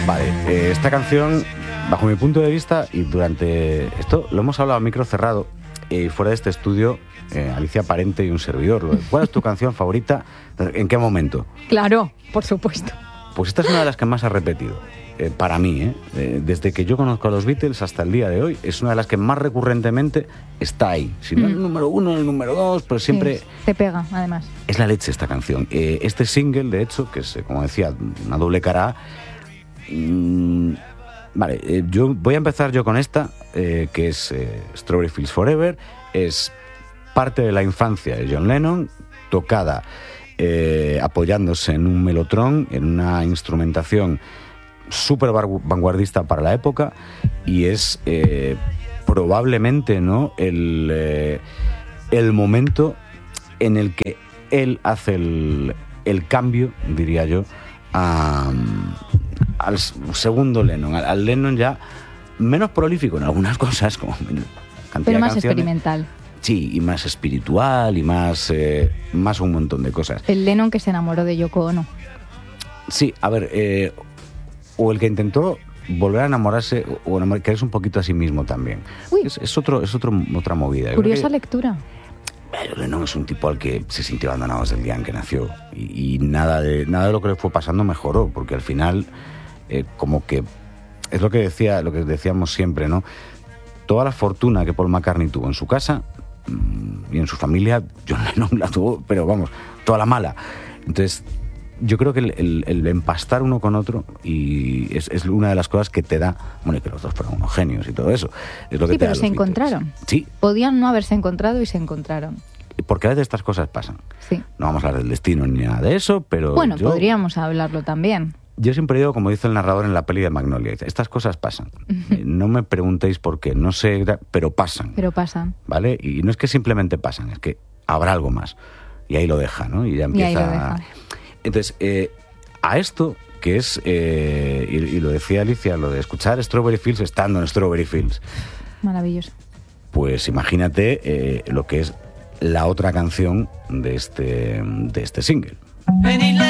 Vale, esta canción, bajo mi punto de vista, y durante esto lo hemos hablado a micro cerrado, fuera de este estudio, Alicia Parente y un servidor. ¿Cuál es tu canción favorita? ¿En qué momento? Claro, por supuesto. Pues esta es una de las que más ha repetido. Para mí, desde que yo conozco a los Beatles hasta el día de hoy, es una de las que más recurrentemente está ahí. Si no en el número 1, en el número 2, pero siempre... Sí, te pega, además. Es la leche esta canción. Este single, de hecho, que es, como decía, una doble cara... vale, yo voy a empezar yo con esta, que es Strawberry Fields Forever. Es parte de la infancia de John Lennon, tocada apoyándose en un melotron, en una instrumentación súper vanguardista para la época, y es probablemente, ¿no?, el momento en el que él hace el cambio, diría yo, al segundo Lennon, al Lennon ya menos prolífico en algunas cosas, como cantidad pero más de canciones, experimental. Sí, y más espiritual, y más un montón de cosas. El Lennon que se enamoró de Yoko Ono. Sí, a ver, o el que intentó volver a enamorarse, o creerse un poquito a sí mismo también. Es otra movida. Curiosa lectura. Lennon es un tipo al que se sintió abandonado desde el día en que nació, y nada de lo que le fue pasando mejoró, porque al final, como que es lo que decíamos siempre, ¿no? Toda la fortuna que Paul McCartney tuvo en su casa y en su familia, John Lennon la tuvo, pero vamos, toda la mala. Entonces, yo creo que el empastar uno con otro y es una de las cosas que te da, bueno, y que los dos fueron unos genios y todo eso. Es lo que sí, te pero se encontraron. Sí. Podían no haberse encontrado y se encontraron. Porque a veces estas cosas pasan. Sí. No vamos a hablar del destino ni nada de eso, pero bueno, podríamos hablarlo también. Yo siempre digo, como dice el narrador en la peli de Magnolia, estas cosas pasan. No me preguntéis por qué, no sé, pero pasan. Pero pasan. ¿Vale? Y no es que simplemente pasan, es que habrá algo más. Y ahí lo deja, ¿no? Y ya empieza... Y ahí lo deja. Entonces, a esto, que es, y lo decía Alicia, lo de escuchar Strawberry Fields estando en Strawberry Fields. Maravilloso. Pues imagínate lo que es la otra canción de este single.